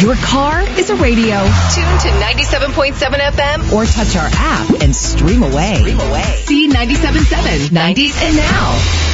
Your car is a radio. Tune to 97.7 FM Or touch our app and stream away. See 97.7, 90s and now.